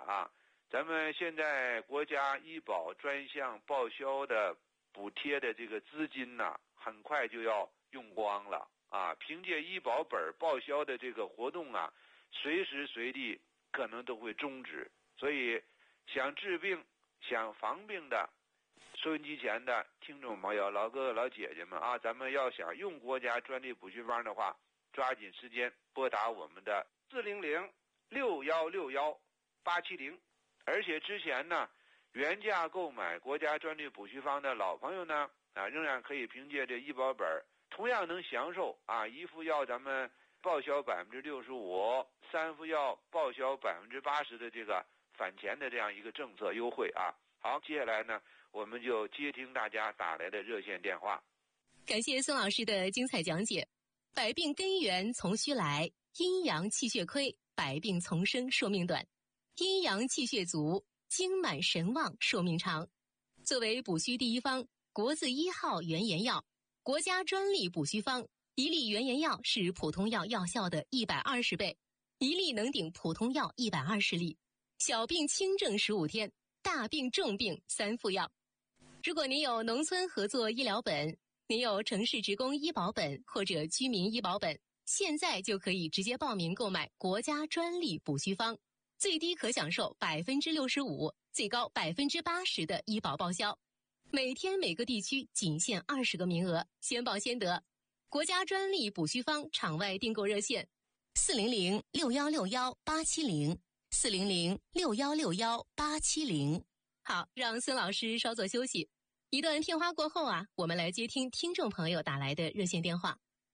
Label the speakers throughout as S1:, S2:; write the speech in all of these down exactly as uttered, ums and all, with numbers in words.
S1: 啊，咱们现在国家医保专项报销的补贴的这个资金呢、啊，很快就要用光了啊！凭借医保本报销的这个活动啊，随时随地可能都会终止。所以，想治病、想防病的收音机前的听众朋友、老哥哥、老姐姐们啊，咱们要想用国家专利补虚方的话，抓紧时间拨打我们的四零零六幺六幺八七零。而且之前呢，原价购买国家专利补虚方的老朋友呢，啊，仍然可以凭借这医保本，同样能享受啊一副药咱们报销百分之六十五，三副药报销百分之八十的这个返钱的这样一个政策优惠啊。好，接下来呢，我们就接听大家打来的热线电话。
S2: 感谢孙老师的精彩讲解。百病根源从虚来，阴阳气血亏，百病丛生，寿命短。阴阳气血足，精满神旺，寿命长。作为补虚第一方，国字一号原研药，国家专利补虚方，一粒原研药是普通药药效的一百二十倍，一粒能顶普通药一百二十粒。小病轻症十五天，大病重病三副药。如果您有农村合作医疗本，您有城市职工医保本或者居民医保本，现在就可以直接报名购买国家专利补虚方，最低可享受百分之六十五，最高百分之八十的医保报销。每天每个地区仅限二十个名额，先报先得。国家专利补虚方场外订购热线：四零零六幺六幺八七零，四零零六幺六幺八七零。好，让孙老师稍作休息。一段片花过后啊，我们来接听听众朋友打来的热线电话。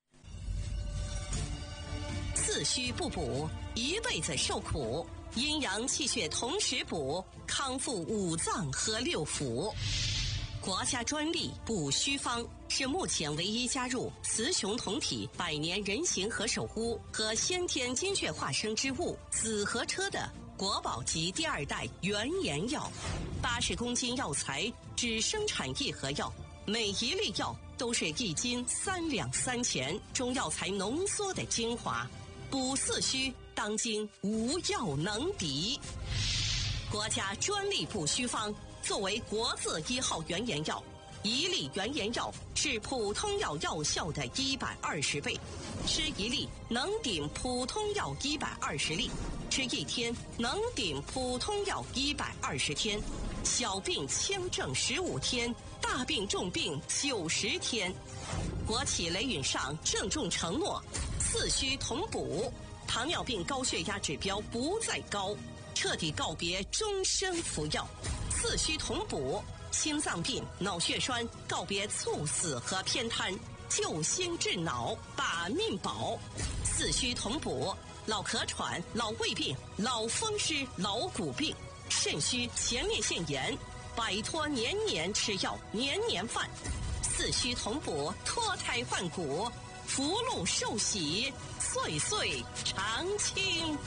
S3: 四虚不补，一辈子受苦。阴阳气血同时补，康复五脏和六腑。国家专利补虚方是目前唯一加入雌雄同体百年人形和守护和先天精血化生之物紫河车的国宝级第二代原研药。八十公斤药材只生产一盒药，每一粒药都是一斤三两三钱，中药材浓缩的精华，补四虚当今无药能敌。国家专利补虚方作为国字一号原研药，一粒原研药是普通药药效的一百二十倍，吃一粒能顶普通药一百二十粒，吃一天能顶普通药一百二十天。小病轻症十五天，大病重病九十天。国企雷允上郑重承诺，四虚同补，糖尿病高血压指标不再高，彻底告别终身服药。四虚同补，心脏病、脑血栓告别猝死和偏瘫，救心治脑，把命保。四虚同补，老咳喘、老胃病、老风湿、老骨病，肾虚、前列腺炎，摆脱年年吃药、年年犯。四虚同补，脱胎换骨，福禄寿喜，岁岁常青。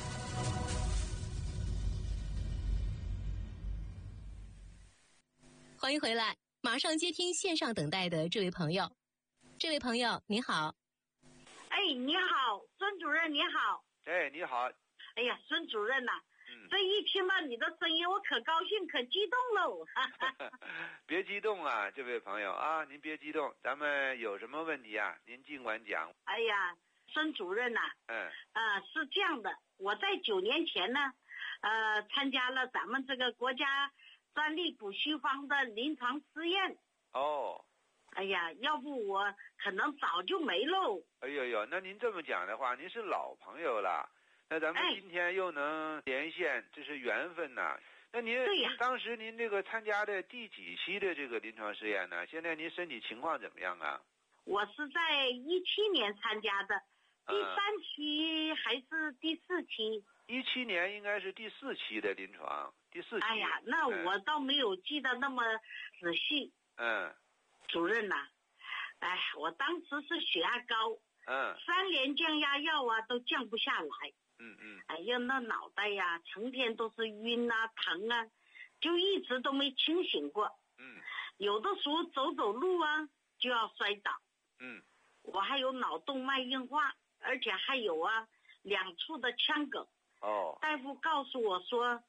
S2: 欢迎回来，马上接听线上等待的这位朋友。这位朋友你好。
S4: 哎，你好，孙主任你好。
S1: 哎，你好。
S4: 哎呀，孙主任呐、啊
S1: 嗯，
S4: 这一听到你的声音，我可高兴可激动喽。
S1: 别激动啊，这位朋友啊，您别激动，咱们有什么问题啊？您尽管讲。
S4: 哎呀，孙主任呐、啊，
S1: 嗯，
S4: 呃，是这样的，我在九年前呢，呃，参加了咱们这个国家专利补虚方的临床试验。
S1: 哦。
S4: 哎呀，要不我可能早就没喽。
S1: 哎呦呦，那您这么讲的话，您是老朋友了。那咱们今天又能连线，这是缘分呐。那您
S4: 对呀，
S1: 当时您这个参加的第几期的这个临床试验呢？现在您身体情况怎么样啊？
S4: 我是在一七年参加的，第三期还是第四期？
S1: 一七年应该是第四期的临床，第四期。
S4: 哎呀，那我倒没有记得那么仔细。
S1: 嗯。
S4: 主任呐、啊，哎，我当时是血压高，
S1: 嗯，
S4: 三联降压药啊都降不下来。
S1: 嗯嗯，
S4: 哎呀，那脑袋呀，成天都是晕啊、疼啊，就一直都没清醒过。
S1: 嗯，
S4: 有的时候走走路啊就要摔倒。
S1: 嗯，
S4: 我还有脑动脉硬化，而且还有啊两处的腔梗。
S1: 哦，
S4: 大夫告诉我说，